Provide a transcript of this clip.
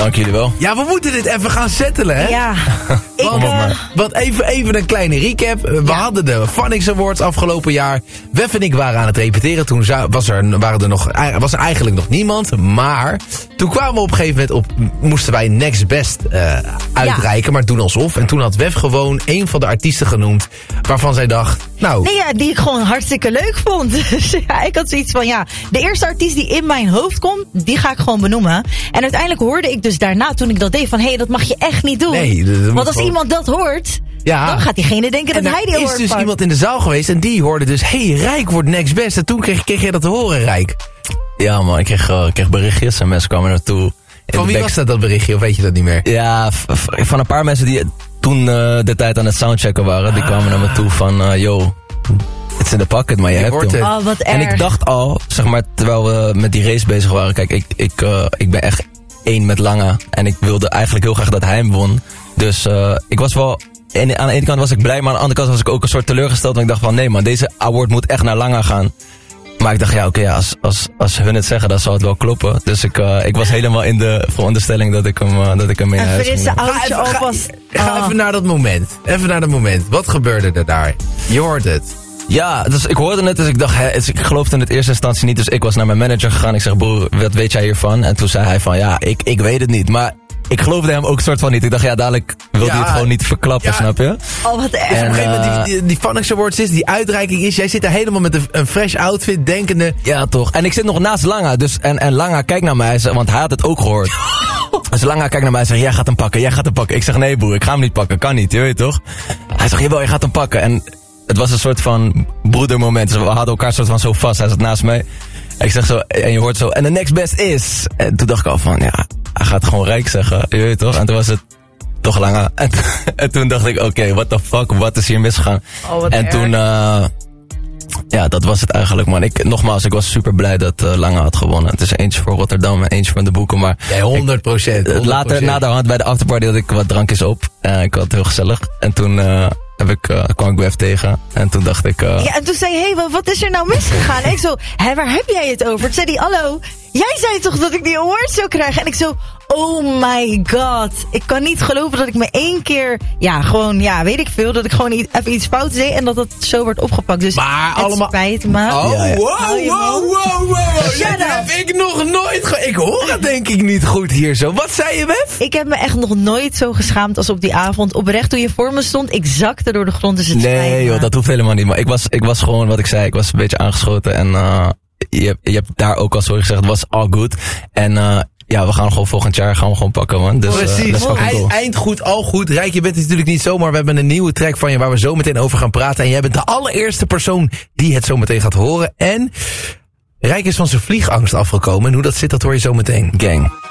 Dank jullie wel. Ja, we moeten dit even gaan settelen, hè? Ja. Want even een kleine recap. We hadden de Phonics Awards afgelopen jaar. Wef en ik waren aan het repeteren. Toen was er eigenlijk nog niemand. Maar toen kwamen we op een gegeven moment moesten wij Next Best uitreiken. Maar doen alsof. En toen had Wef gewoon een van de artiesten genoemd. Waarvan zij dacht, die ik gewoon hartstikke leuk vond. Dus ja, ik had zoiets van, de eerste artiest die in mijn hoofd komt, die ga ik gewoon benoemen. En uiteindelijk hoorde ik dus daarna, toen ik dat deed, van dat mag je echt niet doen. Nee, want als iemand dat hoort, dan gaat diegene denken dat hij die hoort. Er is dus iemand in de zaal geweest en die hoorde dus, Rijk wordt Next Best. En toen kreeg jij dat te horen, Rijk. Ja man, ik kreeg berichtjes en mensen kwamen naartoe. Van wie was dat berichtje, of weet je dat niet meer? Ja, van een paar mensen die toen de tijd aan het soundchecken waren. Die kwamen naar me toe van, het is in de pocket, maar je hebt hem. Oh, wat erg. En ik dacht al, zeg maar, terwijl we met die race bezig waren. Kijk, ik ben echt 1 met Lange. En ik wilde eigenlijk heel graag dat hij hem won. Dus ik was wel, aan de ene kant was ik blij, maar aan de andere kant was ik ook een soort teleurgesteld. Want ik dacht van, nee man, deze award moet echt naar Lange gaan. Maar ik dacht, als hun het zeggen, dan zal het wel kloppen. Dus ik was helemaal in de veronderstelling dat ik hem mee naar huis ging. Ga even naar dat moment. Wat gebeurde er daar? Je hoort het. Ja, dus ik hoorde het, dus ik dacht, ik geloofde in het eerste instantie niet. Dus ik was naar mijn manager gegaan. Ik zeg, broer, wat weet jij hiervan? En toen zei hij van, ik weet het niet. Maar ik geloofde hem ook soort van niet. Ik dacht, dadelijk wil hij het gewoon niet verklappen, snap je? Oh, wat erg. En op een gegeven moment, die Phonics Awards is, die uitreiking is. Jij zit daar helemaal met een fresh outfit, denkende. Ja, toch. En ik zit nog naast Langa. Dus, en Langa kijkt naar mij, want hij had het ook gehoord. Dus Langa kijkt naar mij en zegt, jij gaat hem pakken. Ik zeg, nee broer, ik ga hem niet pakken. Kan niet, je weet toch? Hij zegt, jawel, je gaat hem pakken. En het was een soort van broedermoment. Dus we hadden elkaar soort van zo vast. Hij zat naast mij. En ik zeg zo, en je hoort zo, en de next best is. En toen dacht ik al van, hij gaat gewoon Rijk zeggen. Je weet toch? En toen was het toch Lange. En toen dacht ik, oké, what the fuck, wat is hier misgegaan? En toen, dat was het eigenlijk, man. Nogmaals, ik was super blij dat Lange had gewonnen. Het is eentje voor Rotterdam en eentje van de boeken, maar... Ja, 100%. Later, na de hand, bij de afterparty, had ik wat drankjes op. Ik had het heel gezellig. En toen... kwam ik Wef tegen. En toen dacht ik... Ja, en toen zei hij, wat is er nou misgegaan? En ik zo, waar heb jij het over? Toen zei hij, hallo, jij zei toch dat ik die award zou krijgen? En ik zo, oh my god. Ik kan niet geloven dat ik me 1 keer... weet ik veel. Dat ik gewoon even iets fout deed en dat zo wordt opgepakt. Dus maar het allemaal... spijt me. Oh, wow. Dat heb ik nog nooit... Ik hoor het denk ik niet goed hier zo. Wat zei je, Wef? Ik heb me echt nog nooit zo geschaamd als op die avond. Oprecht, toen je voor me stond, ik zakte door de grond. Dus het nee joh, dat hoeft helemaal niet. Maar ik was gewoon, wat ik zei, ik was een beetje aangeschoten. En je hebt daar ook al sorry gezegd, het was all good. En we gaan gewoon volgend jaar gewoon pakken, man. Dus, precies. Eind goed, al goed. Rijk, je bent natuurlijk niet zomaar. We hebben een nieuwe track van je waar we zo meteen over gaan praten. En jij bent de allereerste persoon die het zo meteen gaat horen. En Rijk is van zijn vliegangst afgekomen. En hoe dat zit, dat hoor je zo meteen. Gang.